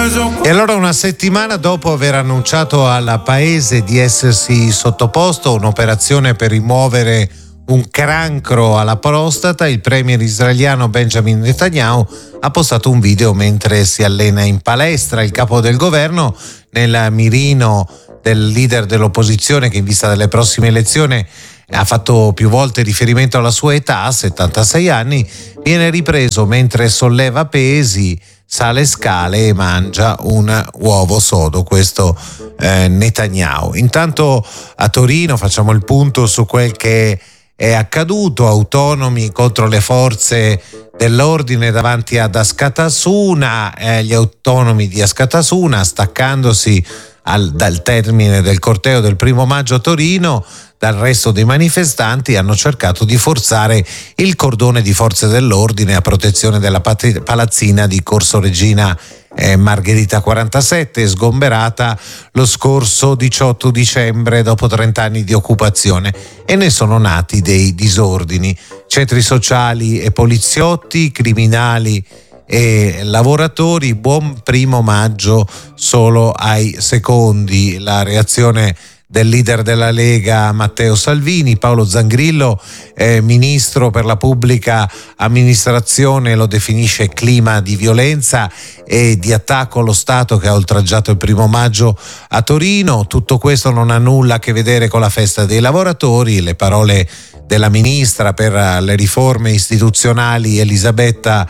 E allora, una settimana dopo aver annunciato al paese di essersi sottoposto a un'operazione per rimuovere un cancro alla prostata, il premier israeliano Benjamin Netanyahu ha postato un video mentre si allena in palestra. Il capo del governo, nel mirino del leader dell'opposizione che in vista delle prossime elezioni ha fatto più volte riferimento alla sua età, 76 anni, viene ripreso mentre solleva pesi, sale scale e mangia un uovo sodo, questo Netanyahu. Intanto a Torino facciamo il punto su quel che è accaduto. Autonomi contro le forze dell'ordine davanti ad Askatasuna, gli autonomi di Askatasuna, staccandosi dal termine del corteo del 1° maggio a Torino dal resto dei manifestanti, hanno cercato di forzare il cordone di forze dell'ordine a protezione della palazzina di Corso Regina Margherita 47, sgomberata lo scorso 18 dicembre dopo 30 anni di occupazione, e ne sono nati dei disordini. Centri sociali e poliziotti, criminali e lavoratori. Buon 1° maggio solo ai secondi. La reazione del leader della Lega Matteo Salvini. Paolo Zangrillo, ministro per la pubblica amministrazione, lo definisce clima di violenza e di attacco allo Stato che ha oltraggiato il 1° maggio a Torino. Tutto questo non ha nulla a che vedere con la festa dei lavoratori. Le parole della ministra per le riforme istituzionali Elisabetta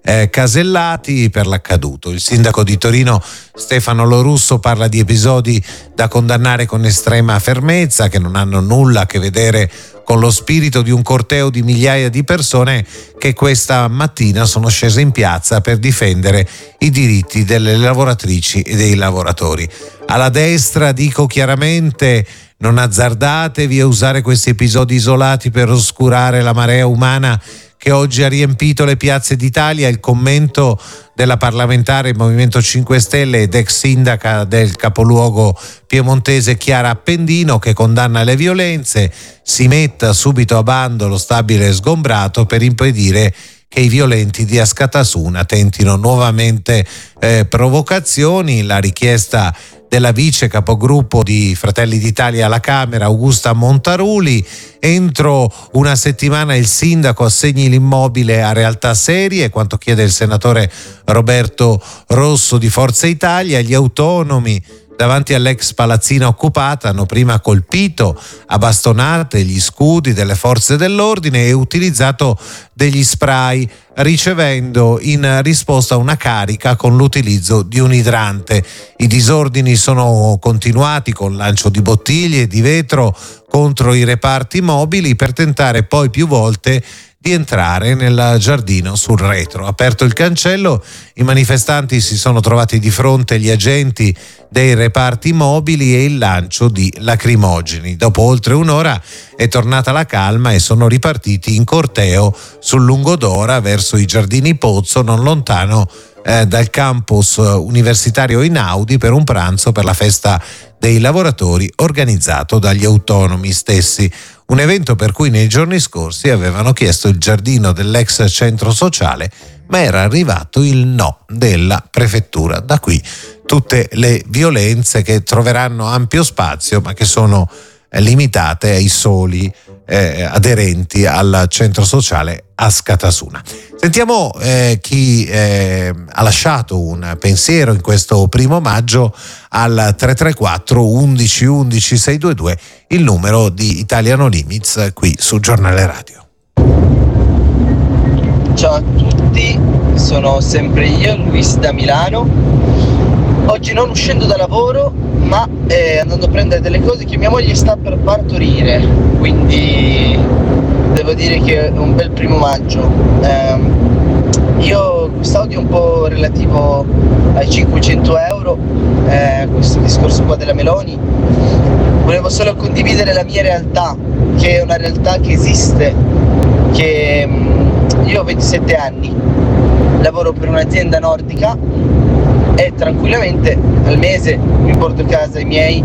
Casellati per l'accaduto. Il sindaco di Torino Stefano Lorusso parla di episodi da condannare con estrema fermezza, che non hanno nulla a che vedere con lo spirito di un corteo di migliaia di persone che questa mattina sono scese in piazza per difendere i diritti delle lavoratrici e dei lavoratori. Alla destra dico chiaramente: non azzardatevi a usare questi episodi isolati per oscurare la marea umana che oggi ha riempito le piazze d'Italia. Il commento della parlamentare Movimento 5 Stelle ed ex sindaca del capoluogo piemontese Chiara Appendino, che condanna le violenze: si metta subito a bando lo stabile sgombrato per impedire che i violenti di Askatasuna tentino nuovamente provocazioni. La richiesta della vice capogruppo di Fratelli d'Italia alla Camera, Augusta Montaruli: entro una settimana il sindaco assegni l'immobile a realtà serie, quanto chiede il senatore Roberto Rosso di Forza Italia. Gli autonomi davanti all'ex palazzina occupata hanno prima colpito a bastonate gli scudi delle forze dell'ordine e utilizzato degli spray, ricevendo in risposta una carica con l'utilizzo di un idrante. I disordini sono continuati con lancio di bottiglie di vetro contro i reparti mobili per tentare poi più volte di entrare nel giardino sul retro. Aperto il cancello, i manifestanti si sono trovati di fronte agli agenti dei reparti mobili e il lancio di lacrimogeni. Dopo oltre un'ora è tornata la calma e sono ripartiti in corteo sul Lungodora verso i giardini Pozzo, non lontano dal campus universitario Einaudi, per un pranzo per la festa dei lavoratori organizzato dagli autonomi stessi. Un evento per cui nei giorni scorsi avevano chiesto il giardino dell'ex centro sociale, ma era arrivato il no della prefettura. Da qui tutte le violenze che troveranno ampio spazio, ma che sono limitate ai soli aderenti al centro sociale Askatasuna. Sentiamo chi ha lasciato un pensiero in questo 1° maggio al 334 11 11 622, il numero di Italia No Limits, qui su Giornale Radio. Ciao a tutti, sono sempre io, Luis da Milano. Oggi non uscendo da lavoro, ma andando a prendere delle cose che mia moglie sta per partorire, quindi devo dire che è un bel 1° maggio. Io quest'audio è un po' relativo ai 500 euro, questo discorso qua della Meloni. Volevo solo condividere la mia realtà, che è una realtà che esiste, che io ho 27 anni, lavoro per un'azienda nordica e tranquillamente al mese mi porto a casa i miei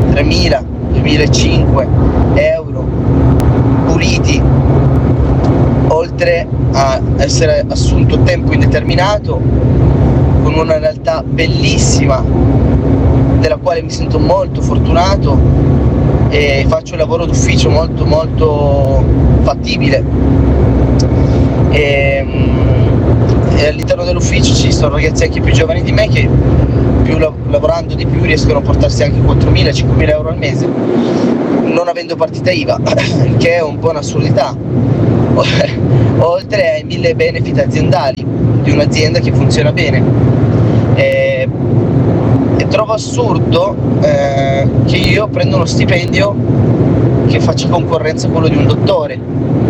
3.000-2.500 euro puliti, oltre a essere assunto a tempo indeterminato con una realtà bellissima, della quale mi sento molto fortunato, e faccio un lavoro d'ufficio molto molto fattibile. E all'interno dell'ufficio ci sono ragazzi anche più giovani di me che lavorando di più riescono a portarsi anche 4.000-5.000 euro al mese non avendo partita IVA, che è un po' un'assurdità, oltre ai 1.000 benefit aziendali di un'azienda che funziona bene. E trovo assurdo che io prendo uno stipendio che faccia concorrenza a quello di un dottore,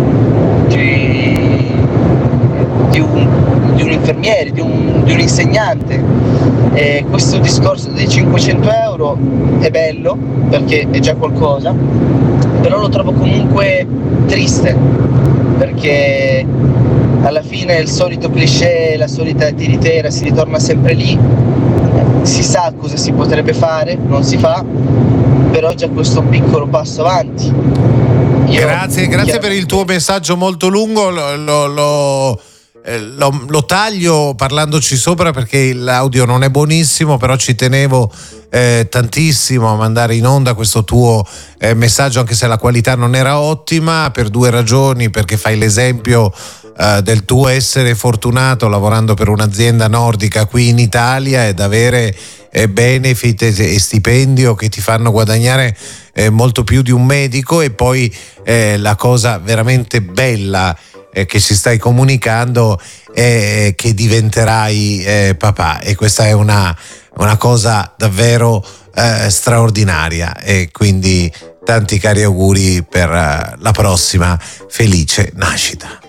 di un infermiere, di un insegnante. E questo discorso dei 500 euro è bello perché è già qualcosa, però lo trovo comunque triste, perché alla fine è il solito cliché, la solita tiritera, si ritorna sempre lì, si sa cosa si potrebbe fare, non si fa, però già questo piccolo passo avanti. Grazie per il tuo messaggio molto lungo, lo taglio parlandoci sopra perché l'audio non è buonissimo, però ci tenevo tantissimo a mandare in onda questo tuo messaggio, anche se la qualità non era ottima, per due ragioni: perché fai l'esempio del tuo essere fortunato lavorando per un'azienda nordica qui in Italia ed avere benefit e stipendio che ti fanno guadagnare molto più di un medico, e poi la cosa veramente bella che ci stai comunicando è che diventerai papà, e questa è una cosa davvero straordinaria, e quindi tanti cari auguri per la prossima felice nascita.